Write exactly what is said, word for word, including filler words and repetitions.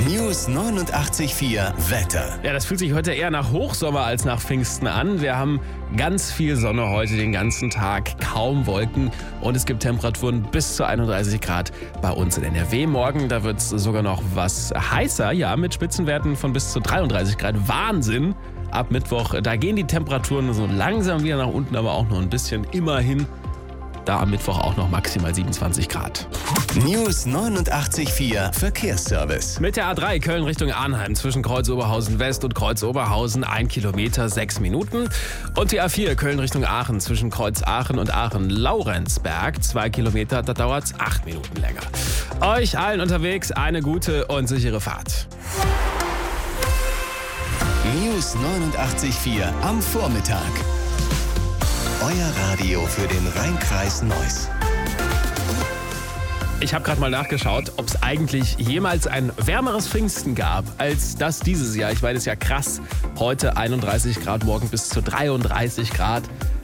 News neunundachtzig Komma vier Wetter. Ja, das fühlt sich heute eher nach Hochsommer als nach Pfingsten an. Wir haben ganz viel Sonne heute den ganzen Tag, kaum Wolken und es gibt Temperaturen bis zu einunddreißig Grad bei uns in N R W. Morgen, da wird es sogar noch was heißer, ja, mit Spitzenwerten von bis zu dreiunddreißig Grad. Wahnsinn! Ab Mittwoch, da gehen die Temperaturen so langsam wieder nach unten, aber auch noch ein bisschen. Immerhin da am Mittwoch auch noch maximal siebenundzwanzig Grad. News neunundachtzig Komma vier Verkehrsservice. Mit der A drei Köln Richtung Arnheim zwischen Kreuz Oberhausen West und Kreuz Oberhausen ein Kilometer, sechs Minuten. Und die A vier Köln Richtung Aachen zwischen Kreuz Aachen und Aachen-Laurenzberg, zwei Kilometer, da dauert es acht Minuten länger. Euch allen unterwegs eine gute und sichere Fahrt. News neunundachtzig Komma vier am Vormittag. Euer Radio für den Rhein-Kreis Neuss. Ich habe gerade mal nachgeschaut, ob es eigentlich jemals ein wärmeres Pfingsten gab als das dieses Jahr. Ich meine, es ist ja krass. Heute einunddreißig Grad, morgen bis zu dreiunddreißig Grad.